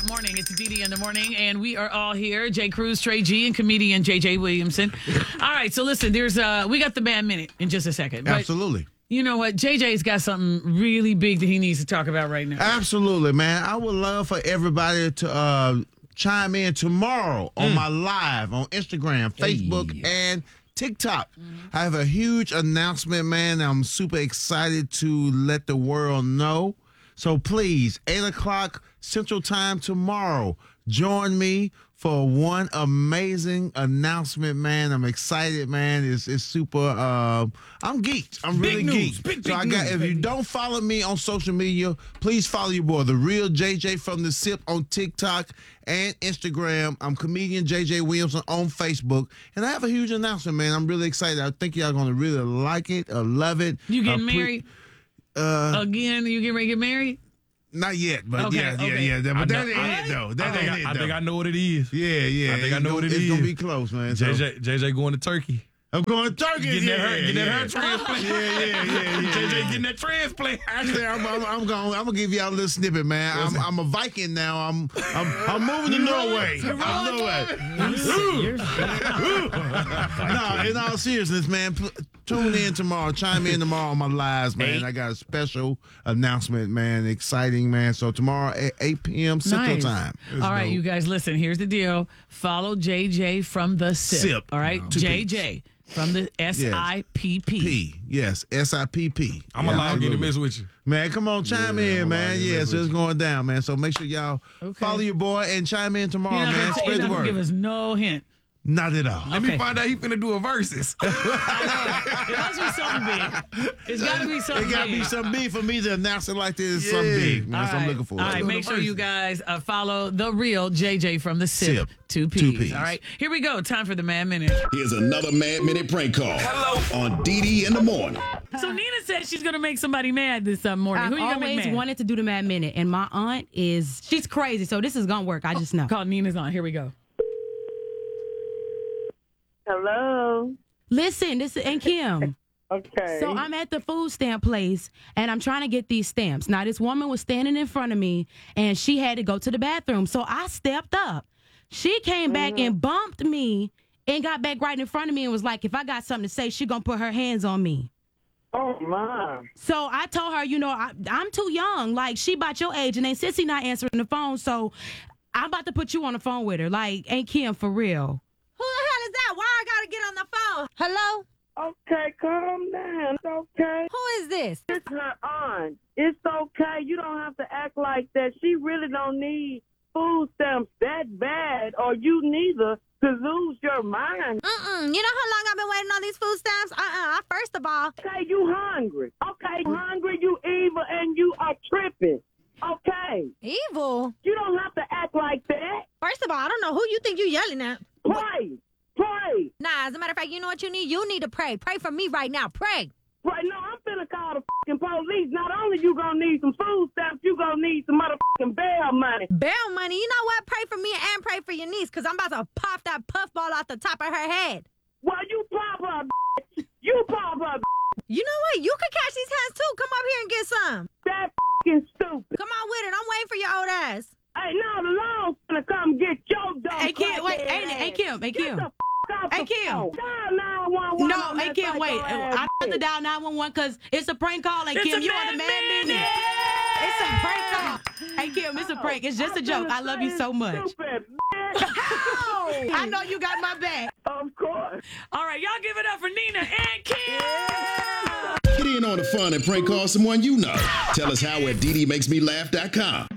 morning. It's DD in the morning, and we are all here. Jay Cruz, Trey G, and comedian JJ Williamson. All right, so listen, we got the man minute in just a second. But Absolutely. you know what? JJ's got something really big that he needs to talk about right now. Absolutely, man. I would love for everybody to chime in tomorrow on my live on Instagram, Facebook, and TikTok. I have a huge announcement, man. I'm super excited to let the world know. So please, 8 o'clock Central Time tomorrow, join me for one amazing announcement, man. I'm excited, man. It's super. I'm geeked. I'm really geeked. Big So if you don't follow me on social media, please follow your boy, The Real JJ from the SIP on TikTok and Instagram. I'm comedian JJ Williamson on Facebook. And I have a huge announcement, man. I'm really excited. I think y'all going to really like it or love it. You getting married? Again, you getting ready to get married? Not yet, but Okay. yeah. But that ain't it, though. I think I know what it is. Yeah. I think I know what it is. It's going to be close, man. So, JJ going to Turkey. I'm going to Turkey. Getting that hair transplant. Yeah. JJ getting that transplant. Actually, I'm gonna give y'all a little snippet, man. I'm a Viking now. I'm moving to Norway. No, in all seriousness, man. Tune in tomorrow. Chime in tomorrow on my lives, man. I got a special announcement, man. Exciting, man. So tomorrow at 8 p.m. Central Time. All right, you guys, listen. Here's the deal. Follow JJ from the SIP. All right, JJ from the SIPP. Yes, SIPP. I'm allowed to mess with you. Man, come on, chime in, man. Yeah, so it's going down, man. So make sure y'all follow your boy and chime in tomorrow, man. Spread the word. Give us no hint. Not at all. Let me find out he finna do a versus. It has to be something big. It's got to be something big. It got to be something big for me to announce it like this. Something big, man. That's what I'm looking for. All right, make sure you guys follow The Real JJ from the SIP. Two P's. All right, here we go. Time for the Man Minute. Here's another Man Minute prank call. Hello. On DD in the morning. So Nina said she's going to make somebody mad this morning. Who you going to make always mad? wanted to do the Man Minute, and my aunt she's crazy, so this is going to work. I just know. Call Nina's on. Here we go. Hello. Listen, this is Aunt Kim. Okay. So I'm at the food stamp place, and I'm trying to get these stamps. Now, this woman was standing in front of me, and she had to go to the bathroom. So I stepped up. She came back and bumped me and got back right in front of me and was like, if I got something to say, she going to put her hands on me. Oh, my. So I told her, I'm too young. Like, she about your age, and then Sissy not answering the phone, so I'm about to put you on the phone with her. Like, Aunt Kim, for real. Who the hell is that? Why I gotta get on the phone? Hello? Okay, calm down. It's okay. Who is this? It's her aunt. It's okay. You don't have to act like that. She really don't need food stamps that bad, or you neither, to lose your mind. You know how long I've been waiting on these food stamps? First of all. Okay, you hungry. Okay, you hungry, you evil, and you are tripping. Okay. Evil? You don't have to act like that. First of all, I don't know who you think you yelling at. Pray. Nah, as a matter of fact, you know what you need? You need to pray. Pray for me right now. Pray. Right now, I'm finna call the fucking police. Not only you gonna need some food stamps, you gonna need some motherfucking bail money. Bail money? You know what? Pray for me and pray for your niece, because I'm about to pop that puffball out the top of her head. Well, you pop her, You pop her, You know what? You can catch these hands, too. Come up here and get some. That fucking stupid. Come on with it. I'm waiting for your old ass. Hey, now the law's gonna come get your dog. Hey, Kim, wait. Hey, Kim. Get the f*** off Hey, the Kim. phone. Dial 911. No, hey, Kim, wait. I have to dial 911 because it's a prank call. Hey, Kim, you are the Man Minute. It's a prank call. Hey, Kim, it's a prank. It's just a joke. I love you so much. Stupid, I know you got my back. Of course. All right, y'all give it up for Nina and Kim. Get in on the fun and prank call someone you know. Tell us how at ddmakesmelaugh.com.